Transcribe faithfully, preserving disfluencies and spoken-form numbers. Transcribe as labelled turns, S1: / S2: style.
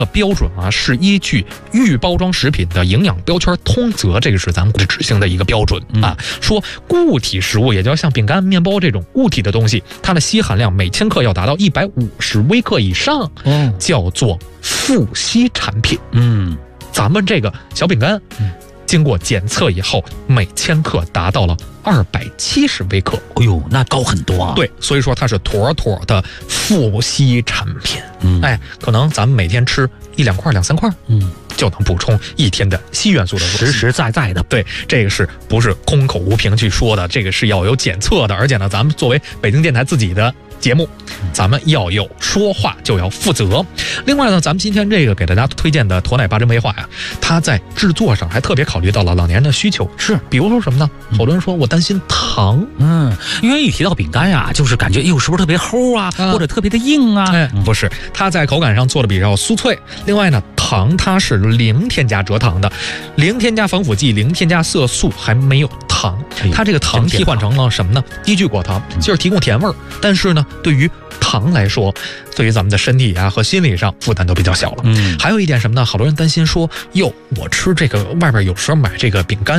S1: 标准啊，是依据预包装食品的营养标签通则，这个是咱们执行的一个标准啊。说固体食物，也就像饼干、面包这种固体的东西，它的硒含量每千克要达到一百五十微克以上，哦，叫做富硒产品。嗯，咱们这个小饼干，嗯，经过检测以后，每千克达到了二百七十微克。
S2: 哎呦，那高很多啊！
S1: 对，所以说它是妥妥的富硒产品。嗯，哎，可能咱们每天吃一两块、两三块，嗯，就能补充一天的硒元素的，
S2: 实实在在的。
S1: 对，这个是不是空口无凭去说的？这个是要有检测的，而且呢，咱们作为北京电台自己的节目，咱们要有说话就要负责。另外呢，咱们今天这个给大家推荐的驼奶八珍威化呀，它在制作上还特别考虑到了老年人的需求。
S2: 是，
S1: 比如说什么呢？好多人说我担心糖，
S2: 嗯，因为一提到饼干呀，就是感觉哟，是不是特别齁啊，啊或者特别的硬啊？
S1: 哎，不是，它在口感上做的比较酥脆。另外呢，糖它是零添加蔗糖的，零添加防腐剂，零添加色素，还没有糖。它这个糖替换成了什么呢？低聚果糖，就是提供甜味儿，但是呢，对于糖来说，对于咱们的身体啊和心理上负担都比较小了。嗯，还有一点什么呢？好多人担心说，哟，我吃这个外边有时候买这个饼干